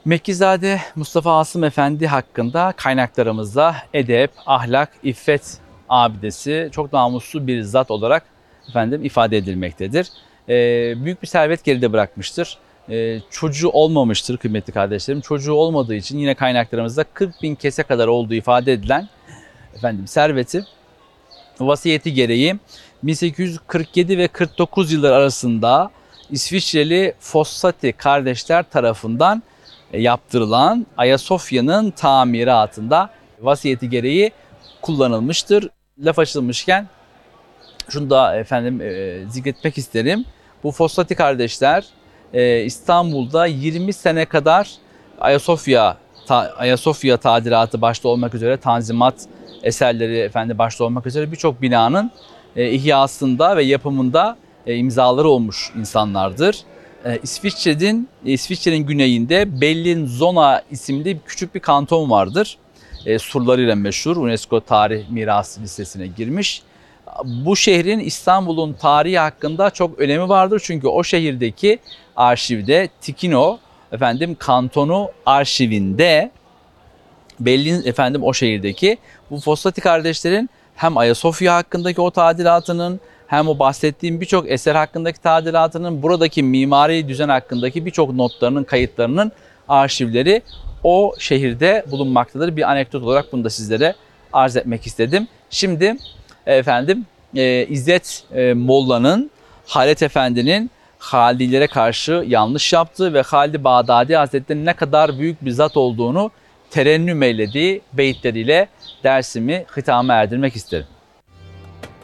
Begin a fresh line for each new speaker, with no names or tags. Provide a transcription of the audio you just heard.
Mekkizade Mustafa Asım Efendi hakkında kaynaklarımızda edep, ahlak, iffet abidesi, çok namuslu bir zat olarak ifade edilmektedir. Büyük bir servet geride bırakmıştır. Çocuğu olmamıştır kıymetli kardeşlerim. Çocuğu olmadığı için yine kaynaklarımızda 40.000 kese kadar olduğu ifade edilen serveti vasiyeti gereği 1847 ve 49 yıllar arasında İsviçreli Fossati kardeşler tarafından yaptırılan Ayasofya'nın tamiratında vasiyeti gereği kullanılmıştır. Laf açılmışken şunu da zikretmek isterim. Bu Fossati kardeşler İstanbul'da 20 sene kadar Ayasofya tadilatı başta olmak üzere, tanzimat eserleri başta olmak üzere birçok binanın ihyasında ve yapımında imzaları olmuş insanlardır. İsviçre'nin güneyinde Bellinzona isimli küçük bir kanton vardır. Surlarıyla meşhur, UNESCO Tarih Mirası listesine girmiş. Bu şehrin İstanbul'un tarihi hakkında çok önemi vardır. Çünkü o şehirdeki arşivde Tikino kantonu arşivinde o şehirdeki bu Fossati kardeşlerin hem Ayasofya hakkındaki o tadilatının hem o bahsettiğim birçok eser hakkındaki tadilatının, buradaki mimari düzen hakkındaki birçok notlarının, kayıtlarının arşivleri o şehirde bulunmaktadır. Bir anekdot olarak bunu da sizlere arz etmek istedim. Şimdi İzzet Molla'nın Halet Efendi'nin Halililere karşı yanlış yaptığı ve Halid Bağdadi Hazretleri'nin ne kadar büyük bir zat olduğunu terennüm eylediği beyitleriyle dersimi hitama erdirmek isterim.